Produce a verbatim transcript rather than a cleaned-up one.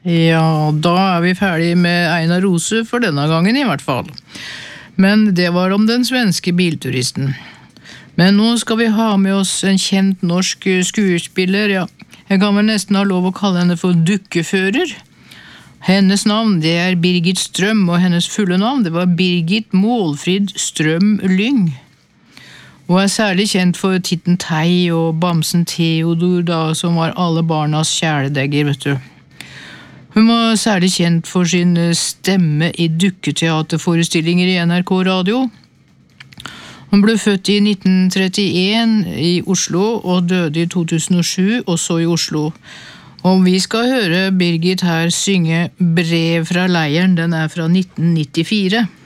Ja, da er vi ferdig med Einar Rose for denne gangen i hvert fall. Men det var om den svenske bilturisten. Men nå skal vi ha med oss en kjent norsk skuespiller, ja. Jeg kan vel nesten ha lov å kalle henne for dukkefører. Hennes navn, det er Birgit Strøm, og hennes fulle navn, det var Birgit Målfrid Strøm Lyng. Hun er særlig kjent for Titten Tei og Bamsen Theodor, da, som var alle barnas kjæledegger, vet du. Hun var særlig kjent for sin stemme i dukketeaterforestillinger i N R K Radio. Hun ble født i nitten trettien i Oslo og døde i to tusen og sju, også i Oslo. Og vi skal høre Birgit her synge Brev fra leiren, den er fra nitten nittifire.